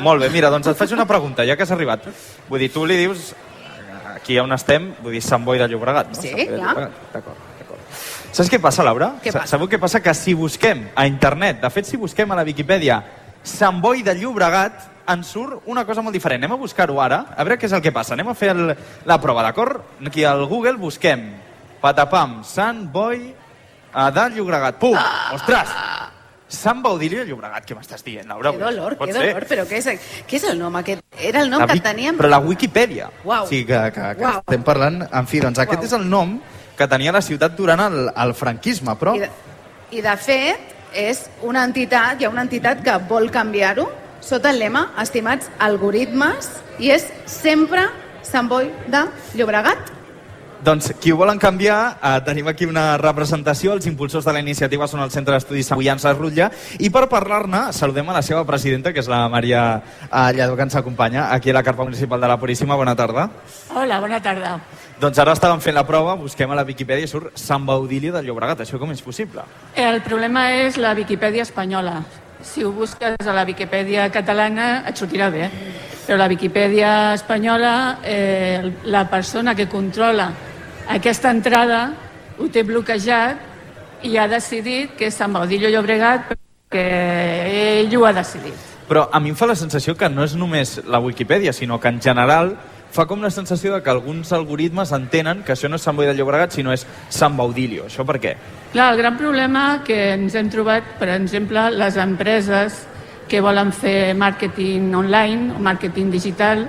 Molt bé, mira, doncs et faig una pregunta, ja que has arribat. Vull dir, tu li dius, aquí on estem, vull dir Sant Boi de Llobregat, no? Sí, clar. D'acord. Saps què passa, Laura? Sabeu què passa? Que si busquem a internet, de fet, si busquem a la Viquipèdia Sant Boi de Llobregat, ens surt una cosa molt diferent. Anem a buscar-ho ara, a veure què és el que passa. Anem a fer la prova, d'acord? Aquí al Google busquem patapam, Sant Boi de Llobregat. Pum! Ostres! Sant Baudilio de Llobregat, què m'estàs dient, Laura? Que dolor, però què és el nom aquest? Era el nom que teníem... Però la Wikipedia. Uau. O sigui, que estem parlant... En fi, doncs aquest és el nom que tenia la ciutat durant el franquisme, però... I de fet, és una entitat, hi ha una entitat que vol canviar-ho sota el lema, estimats algoritmes, i és sempre Sant Boi de Llobregat. Doncs qui ho volen canviar, tenim aquí una representació. Els impulsors de la iniciativa són el Centre d'Estudis Savoians Rutlla, i per parlar-ne saludem a la seva presidenta, que és la Maria Lledó, que ens acompanya aquí a la carpa municipal de la Puríssima. Bona tarda. Hola, bona tarda. Doncs ara estàvem fent la prova, busquem a la Viquipèdia i surt Sant Baudilio de Llobregat. Això com és possible? El problema és la Viquipèdia espanyola. Si ho busques a la Viquipèdia catalana et sortirà bé, però la Viquipèdia espanyola, la persona que controla aquesta entrada ho té bloquejat i ha decidit que és Sant Baudilio Llobregat perquè ell ho ha decidit. Però a mi em fa la sensació que no és només la Viquipèdia, sinó que en general fa com la sensació de que alguns algoritmes entenen que això no és Sant Boi de Llobregat, sinó és Sant Baudilio. Això per què? Clar, el gran problema que ens hem trobat, per exemple, les empreses que volen fer màrqueting online o màrqueting digital,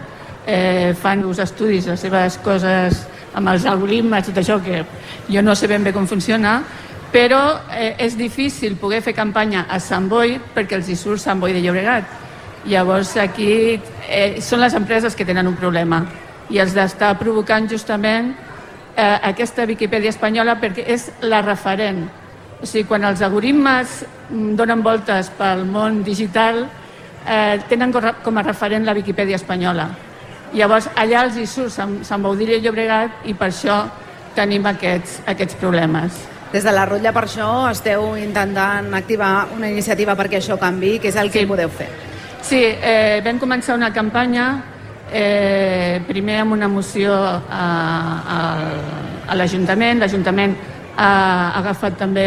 fan uns estudis, les seves coses amb els algoritmes, tot això que jo no sé ben bé com funciona, però és difícil poder fer campanya a Sant Boi perquè els hi surt Sant Boi de Llobregat. Llavors aquí són les empreses que tenen un problema i els d'estar provocant justament aquesta Viquipèdia espanyola perquè és la referent. O sigui, quan els algoritmes donen voltes pel món digital, tenen com a referent la Viquipèdia espanyola. Llavors allà els hi surt Sant Baudilio i Llobregat i per això tenim aquests problemes. Des de la Rutlla per això esteu intentant activar una iniciativa perquè això canvi, que és el que podeu fer. Sí, vam començar una campanya, primer amb una moció a l'Ajuntament. L'Ajuntament ha agafat també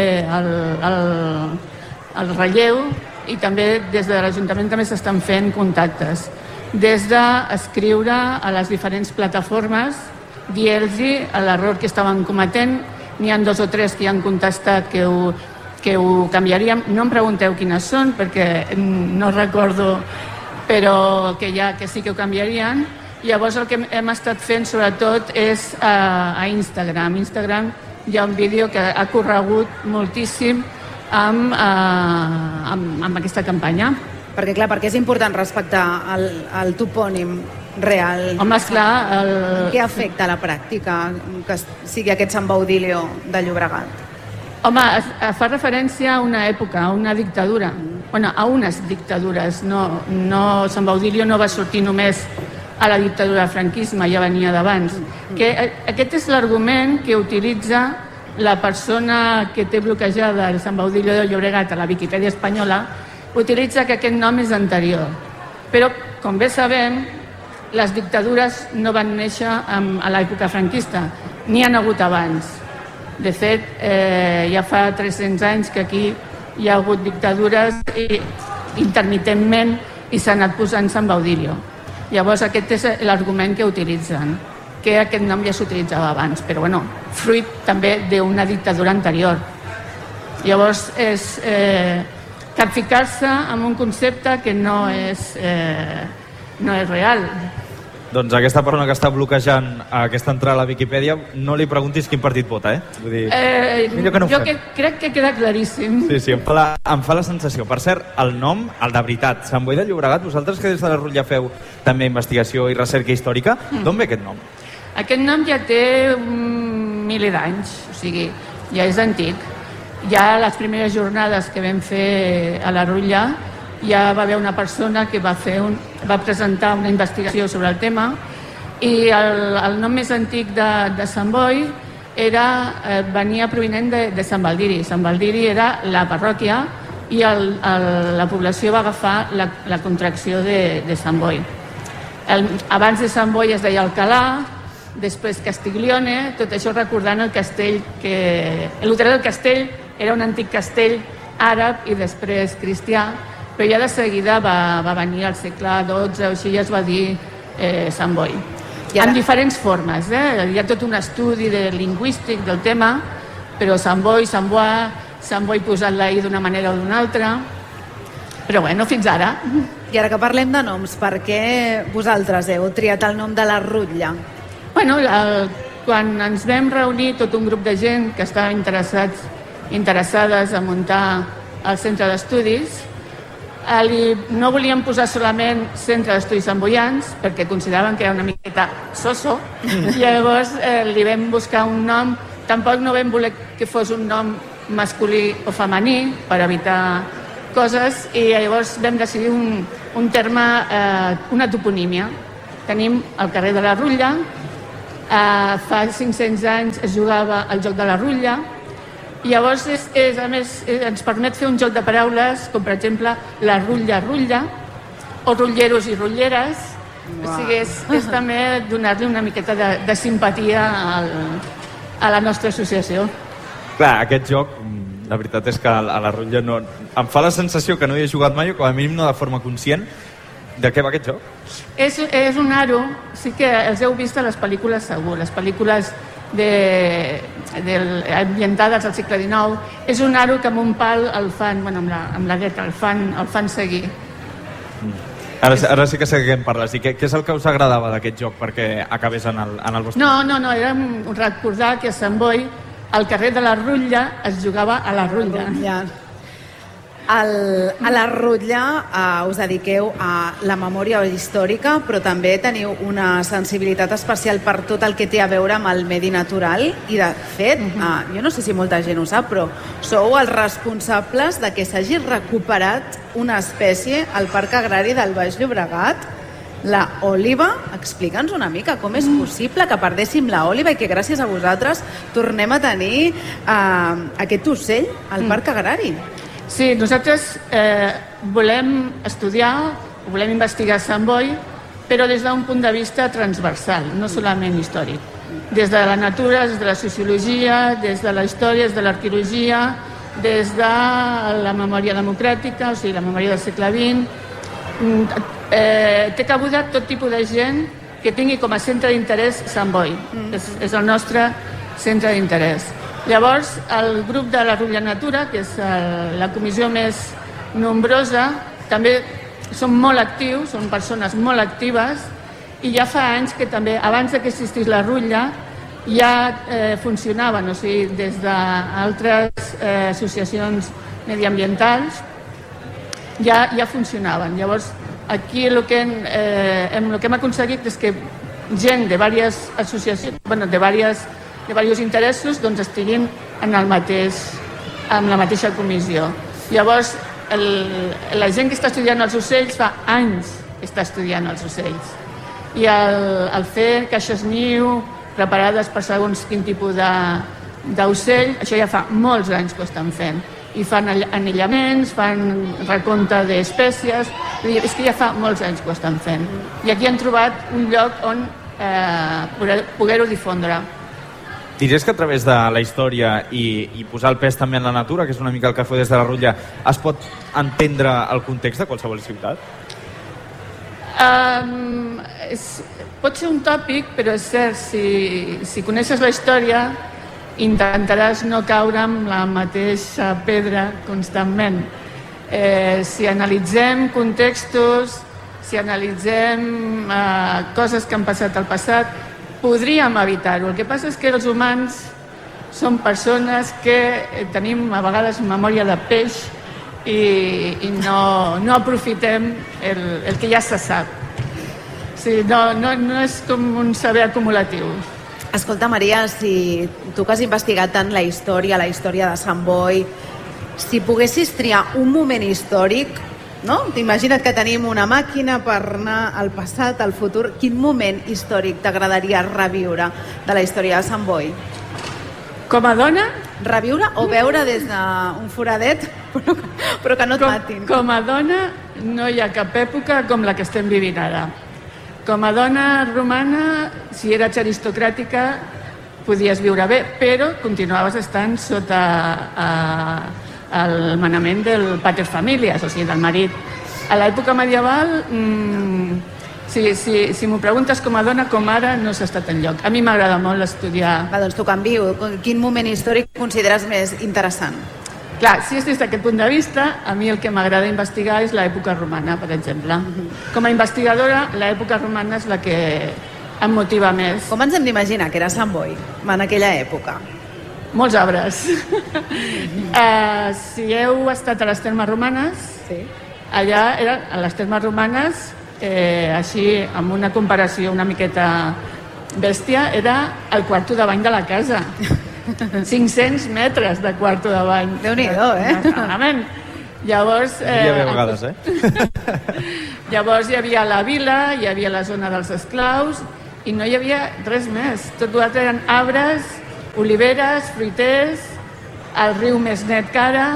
el relleu i també des de l'Ajuntament també s'estan fent contactes. Des d'escriure a les diferents plataformes, dir-los l'error que estaven cometent. N'hi ha 2 o 3 que han contestat que ho canviaríem. No em pregunteu quines són perquè no recordo, però que sí que ho canviarien. Llavors el que hem estat fent sobretot és a Instagram. A Instagram hi ha un vídeo que ha corregut moltíssim amb aquesta campanya. Perquè clar, perquè és important respectar el topònim real. Home, esclar... Què afecta a la pràctica que sigui aquest Sant Baudilio de Llobregat? Home, fa referència a una època, a una dictadura. Bueno, a unes dictadures. Sant Baudilio no va sortir només a la dictadura del franquisme, ja venia d'abans. Aquest és l'argument que utilitza la persona que té bloquejada el Sant Baudilio de Llobregat a la Viquipèdia espanyola, utilitza que aquest nom és anterior. Però, com bé sabem, les dictadures no van néixer a l'època franquista, n'hi han hagut abans. De fet, ja fa 300 anys que aquí hi ha hagut dictadures i intermitentment i s'ha anat posant Sant Baudilio. Llavors aquest és l'argument que utilitzen, que aquest nom ja s'utilitzava abans, però bueno, fruit també d'una dictadura anterior. Llavors és capficar-se en un concepte que no és real. Doncs aquesta persona que està bloquejant aquesta entrada a la Viquipèdia, no li preguntis quin partit vota, Vull dir, millor que no ho fem. Jo crec que queda claríssim. Sí, em fa la sensació. Per cert, el nom, el de veritat, Sant Boi de Llobregat, vosaltres que des de la Rutlla feu també investigació i recerca històrica, d'on ve aquest nom? Aquest nom ja té un miler d'anys, o sigui, ja és antic. Ja a les primeres jornades que vam fer a la Rutlla ja va haver una persona que va presentar una investigació sobre el tema i el nom més antic de Sant Boi venia provinent de Sant Baldiri. Sant Baldiri era la parròquia i la població va agafar la contracció de Sant Boi. Abans de Sant Boi es deia Alcalà, després Castiglione, tot això recordant el castell l'hotel del castell era un antic castell àrab i després cristià, però ja de seguida va venir al segle XII o així, ja es va dir Sant Boi. En diferents formes, hi ha tot un estudi lingüístic del tema, però Sant Boi, Sant Boi posant la I d'una manera o d'una altra, però bueno, fins ara. I ara que parlem de noms, per què vosaltres heu triat el nom de la Rutlla? Bueno, quan ens vam reunir tot un grup de gent que estava interessades a muntar el centre d'estudis, no volíem posar solament Centre d'Estudis Samboians perquè consideraven que era una miqueta soso, i llavors li vam buscar un nom. Tampoc no vam voler que fos un nom masculí o femení per evitar coses, i llavors vam decidir un terme, una toponímia. Tenim el carrer de la Rutlla, fa 500 anys es jugava al joc de la Rutlla, i llavors a més ens permet fer un joc de paraules, com per exemple la Rutlla o Rutleros i Rutleres. O sigui, és també donar-li una miqueta de simpatia a la nostra associació. Clar, aquest joc, la veritat és que a la Rutlla no, em fa la sensació que no hi he jugat mai, o com a mínim no de forma conscient. De què va aquest joc? És un aro, sí que els heu vist a les pel·lícules segur, les pel·lícules ambientades al segle XIX. És un aro que amb un pal el fan, bueno, amb la gueta el fan seguir. Ara sí que sé què em parles. I què és el que us agradava d'aquest joc perquè acabés en el vostre... No, era recordar que a Sant Boi al carrer de la Rutlla es jugava a la Rutlla. A la Rutlla us dediqueu a la memòria històrica, però també teniu una sensibilitat especial per tot el que té a veure amb el medi natural, i de fet, jo no sé si molta gent ho sap, però sou els responsables de que s'hagi recuperat una espècie al Parc Agrari del Baix Llobregat, la òliba. Explica'ns una mica com és possible que perdéssim la òliba i que gràcies a vosaltres tornem a tenir aquest ocell al Parc Agrari. Sí, nosaltres volem estudiar, volem investigar Sant Boi, però des d'un punt de vista transversal, no solament històric. Des de la natura, des de la sociologia, des de la història, des de l'arqueologia, des de la memòria democràtica, o sigui, la memòria del segle XX. Té cabuda tot tipus de gent que tingui com a centre d'interès Sant Boi. És el nostre centre d'interès. Llavors, el grup de la Rutlla Natura, que és la comissió més nombrosa, també són molt actius, són persones molt actives, i ja fa anys que també, abans que existís la Rutlla, ja funcionaven, o sigui, des d'altres associacions mediambientals ja funcionaven. Llavors, aquí el que hem aconseguit és que gent de diverses associacions, de diversos interessos, doncs estiguin en la mateixa comissió. Llavors, la gent que està estudiant els ocells fa anys que està estudiant els ocells. I el fer caixes niu preparades per segons quin tipus d'ocell, això ja fa molts anys que ho estan fent. I fan anellaments, fan recompte d'espècies, és que ja fa molts anys que ho estan fent. I aquí han trobat un lloc on poder-ho difondre. Diries que a través de la història i posar el pes també en la natura, que és una mica el que feu des de la Rutlla, es pot entendre el context de qualsevol ciutat? Pot ser un tòpic, però és cert, si coneixes la història intentaràs no caure amb la mateixa pedra constantment. Si analitzem contextos, si analitzem coses que han passat al passat, podríem evitar-ho. El que passa és que els humans som persones que tenim a vegades memòria de peix i no aprofitem el que ja se sap. O sigui, no és com un saber acumulatiu. Escolta, Maria, si tu que has investigat tant la història de Sant Boi, si poguessis triar un moment històric, no? Imagina't que tenim una màquina per anar al passat, al futur. Quin moment històric t'agradaria reviure de la història de Sant Boi? Com a dona? reviure o veure des d'un foradet, però que no et matin. Com a dona no hi ha cap època com la que estem vivint ara. Com a dona romana, si eres aristocràtica, podies viure bé, però continuaves estant sota el manament del pater familias, o sigui, del marit. A l'època medieval, si m'ho preguntes com a dona, com ara, no s'ha estat enlloc. A mi m'agrada molt estudiar... Va, doncs t'ho canvio. Quin moment històric consideres més interessant? Clar, si és des d'aquest punt de vista, a mi el que m'agrada investigar és l'època romana, per exemple. Com a investigadora, l'època romana és la que em motiva més. Com ens hem d'imaginar que era Sant Boi en aquella època? Molts arbres. Si heu estat a les termes romanes, sí. Allà eren, a les termes romanes, així, amb una comparació una miqueta bèstia, era el quarto de bany de la casa. 500 metres de quarto de bany. Déu-n'hi-do, Realment. Llavors... Hi havia vegades, Llavors hi havia la vila, hi havia la zona dels esclaus i no hi havia res més. Tot l'altre eren arbres, oliveres, fruiters, el riu més net que ara,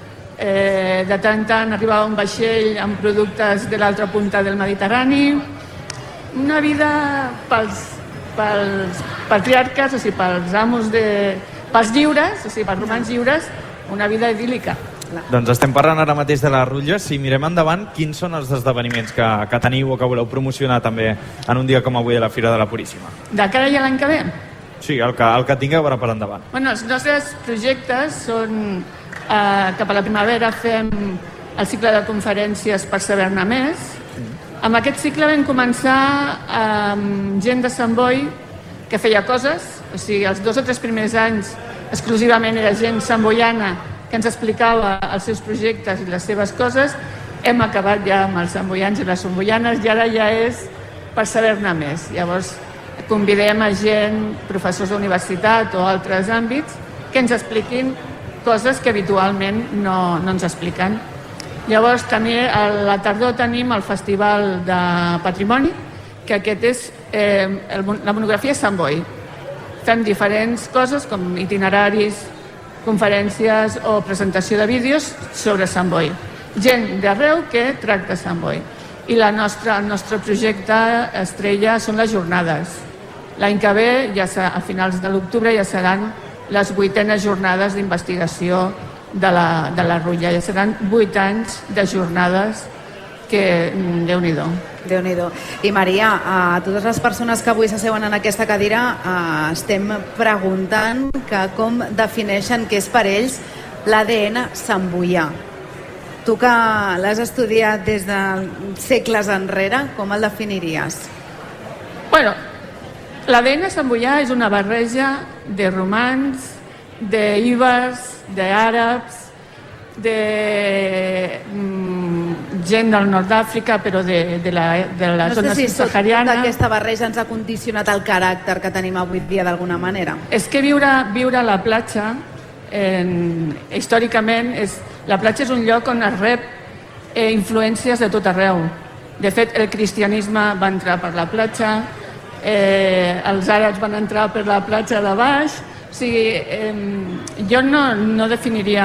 de tant en tant arribava un vaixell amb productes de l'altra punta del Mediterrani. Una vida pels patriarques, o sigui, pels amos pels lliures, o sigui, pels romans lliures, una vida idíl·lica. Doncs estem parlant ara mateix de la Rutlla. Si mirem endavant, quins són els esdeveniments que teniu o que voleu promocionar també en un dia com avui a la Fira de la Puríssima? De cara ja l'any que ve? Sí, el que tingueu ara per endavant. Bueno, els nostres projectes són... cap a la primavera fem el cicle de conferències per saber-ne més. Amb aquest cicle vam començar amb gent de Sant Boi que feia coses, o sigui, els 2 o 3 primers anys exclusivament era gent samboiana que ens explicava els seus projectes i les seves coses. Hem acabat ja amb els samboians i les samboianes i ara ja és per saber-ne més. Llavors convidem a gent, professors d'universitat o altres àmbits que ens expliquin coses que habitualment no ens expliquen. Llavors també a la tardor tenim el Festival de Patrimoni, que aquest és la monografia Sant Boi. Fem diferents coses com itineraris, conferències o presentació de vídeos sobre Sant Boi. Gent d'arreu que tracta Sant Boi. I el nostre projecte estrella són les jornades. L'any que ve, a finals de l'octubre, ja seran les 8enes jornades d'investigació de la Rutlla. Ja seran 8 anys de jornades que Déu-n'hi-do. Déu-n'hi-do. I Maria, a totes les persones que avui s'asseuen en aquesta cadira estem preguntant que com defineixen què és per ells l'ADN samboià. Tu que l'has estudiat des de segles enrere, com el definiries? Bueno, l'ADN samboià és una barreja de romans, d'íbers, d'àrabs, de gent del nord d'Àfrica, però de la zona subsahariana. No sé si aquesta barreja ens ha condicionat el caràcter que tenim avui dia d'alguna manera. És que viure a la platja, històricament, la platja és un lloc on es rep influències de tot arreu. De fet, el cristianisme va entrar per la platja, els àrabs van entrar per la platja de baix. O sigui, jo no definiria...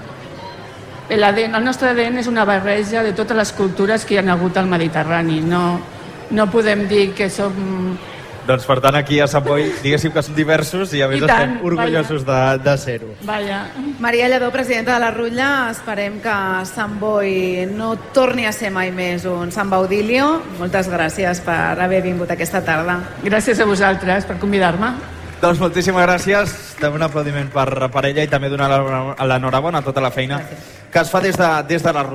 El nostre ADN és una barreja de totes les cultures que hi ha hagut al Mediterrani. No podem dir que som... Doncs per tant aquí a Sant Boi diguéssim que som diversos i a més estem orgullosos de ser-ho. Maria Lledó, presidenta de la Rutlla, esperem que Sant Boi no torni a ser mai més un Sant Baudilio. Moltes gràcies per haver vingut aquesta tarda. Gràcies a vosaltres per convidar-me. Doncs moltíssimes gràcies, també un aplaudiment per ella i també donar l'enhorabona a tota la feina que es fa des de la Rutlla.